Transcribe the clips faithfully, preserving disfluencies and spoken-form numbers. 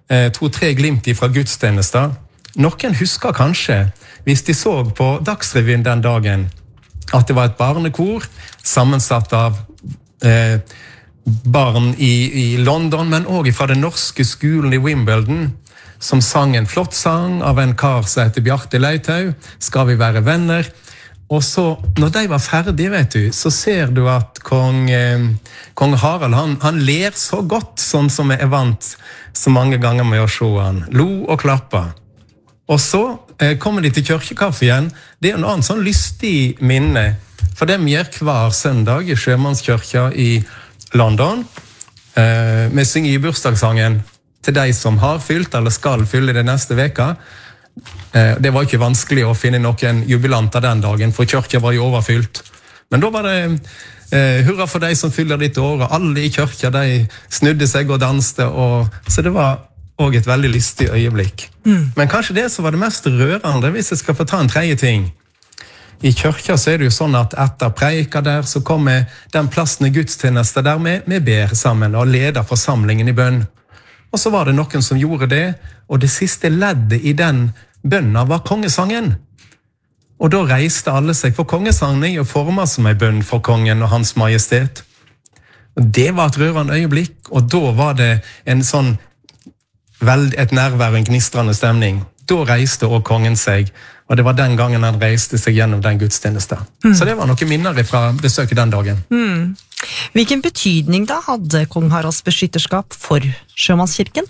eh, to-tre glimt fra gudstjenester. Noen husker kanskje, hvis de så på Dagsrevyen den dagen, at det var et barnekor sammensatt av eh, barn i, i London, men også fra den norske skolen i Wimbledon, som sang en flott sang av en kar som heter Bjarte Leitau, Skal vi være venner? Og så, når de var ferdige, vet du, så ser du at kong, eh, kong Harald, han, han ler så godt, sånn som jeg er vant så mange ganger med å se han. Lo og klappa. Og så eh, kommer de til kirkekaffe igjen. Det er en annen sånn lystig minne, for det vi gjør hver søndag i Sjømannskirka i London. Eh, vi synger i bursdagssangen til de som har fylt, eller skal fylle det neste veka. Det var ikke vanskelig å finne noen jubilanter den dagen, for kirka var jo overfylt. Men da var det eh, hurra for de som fyller ditt år, og alle i kirka, de snudde seg og danste, og, så det var også et veldig lystig øyeblikk. Mm. Men kanskje det som var det mest rørende, hvis jeg skal få ta en tredje ting. I kirka så er det jo sånn at etter preika der, så kommer den plassen i gudstjeneste der vi, vi ber sammen og leder forsamlingen i bønn. Og så var det noen som gjorde det, og det siste leddet i den bønna var kongesangen. Og da reiste alle seg, for kongesangen er jo formet som en bønn for kongen og hans majestet. Og det var et rørende øyeblikk, og da var det en sånn, veld, et nærvær, en gnistrende stemning. Da reiste også kongen seg, og det var den gangen han reiste seg gjennom den gudstjenesten. Mm. Så det var noen minner fra besøket den dagen. Mm. Hvilken betydning da hadde kong Haralds beskytterskap for Sjømannskirken?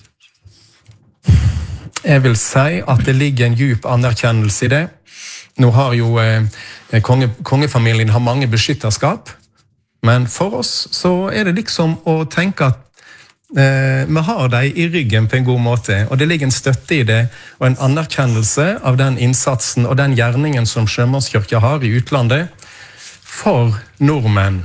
Jeg vil si at det ligger en djup anerkjennelse i det. Nå har jo eh, konge, kongefamilien har mange beskytterskap, men for oss så er det liksom å tenke at eh, vi har dem i ryggen på en god måte, og det ligger en støtte i det, og en anerkjennelse av den innsatsen og den gjerningen som Sjømannskirken har i utlandet, for nordmenn,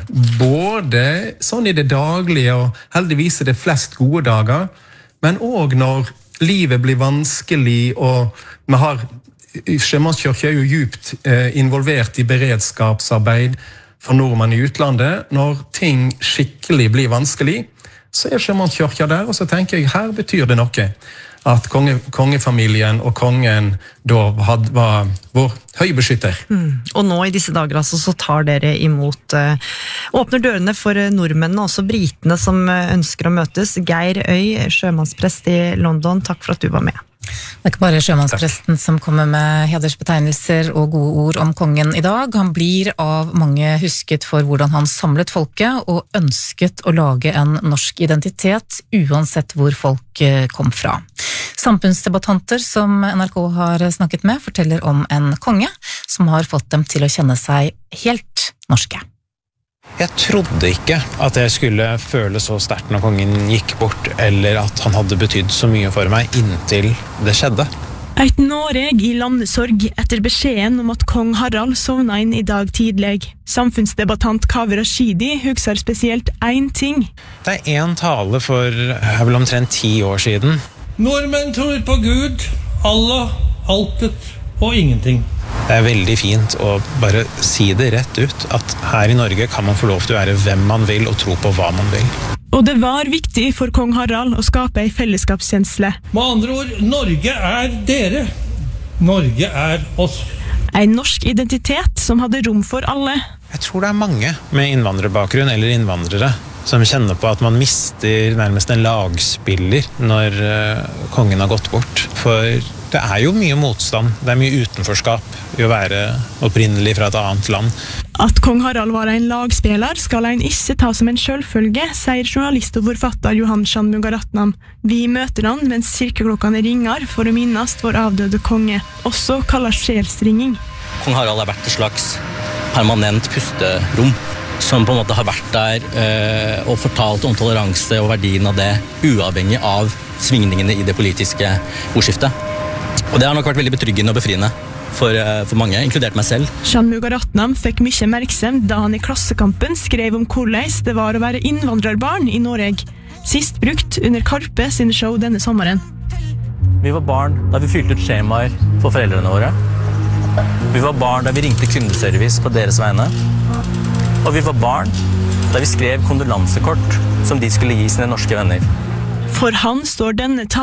både sånn i det daglige, og heldigvis er det flest gode dager, men også når livet blir vanskelig, og vi har, Sjømannskirken er jo djupt eh, involvert i beredskapsarbeid for nordmenn i utlandet. Når ting skikkelig blir vanskelig, så er Sjømannskirken der, og så tenker jeg, her betyr det noe. At konge, kongefamilien og kongen da had, var vår høybeskytter. Mm. Og nå i disse dager altså, så tar dere imot, uh, åpner dørene for uh, nordmennene, også britene som uh, ønsker å møtes. Geir Øy, sjømannsprest i London, takk for at du var med. Det er ikke bare sjømannspresten som kommer med hedersbetegnelser og gode ord om kongen i dag. Han blir av mange husket for hvordan han samlet folket og ønsket å lage en norsk identitet, uansett hvor folk kom fra. Samfunnsdebattanter som N R K har snakket med, forteller om en konge som har fått dem til å kjenne seg helt norske. Jeg trodde ikke at jeg skulle føle så sterkt når kongen gikk bort, eller at han hadde betydd så mye for meg inntil det skjedde. Et Noreg i landesorg etter beskjeden om at kong Harald sovna inn i dag tidlig. Samfunnsdebattant Kaveh Rashidi husker spesielt én ting. Det er en tale for er vel omtrent ti år siden. Nordmenn tror på Gud, Allah, altet og ingenting. Det er veldig fint å bare si det rett ut, at her i Norge kan man få lov til å være hvem man vil og tro på hva man vil. Og det var viktig for kong Harald å skape en fellesskapskjensle. Med andre ord, Norge er dere. Norge er oss. En norsk identitet som hadde rom for alle. Jeg tror det er mange med innvandrerbakgrunn eller innvandrere som kjenner på at man mister nærmest en lagspiller når uh, kongen har gått bort. For det er jo mye motstand, det er mye utenforskap i å være opprinnelig fra et annet land. At kong Harald var en lagspiller skal en ikke ta som en selvfølge, sier journalist og forfatter Johan Shanmugaratnam. Vi møter han mens kirkeklokkene ringer for å minnes vår avdøde konge, også kallet sjelsringing. Kong Harald har vært et slags permanent pusterom, som på en måte har vært der øh, og fortalt om toleranse og verdien av det, uavhengig av svingningene i det politiske ordskiftet. Og det har nok vært veldig betryggende og befriende for, øh, for mange, inkludert meg selv. Shanmugaratnam fikk mye oppmerksomhet da han i Klassekampen skrev om hvordan det var å være innvandrerbarn i Norge, sist brukt under Karpe sine show denne sommeren. Vi var barn da vi fylte ut skjemaer for foreldrene våre. Vi var barn da vi ringte kundeservice på deres vegne. Og vi var barn da vi skrev kondolansekort som de skulle gi sine norske venner. For han står denne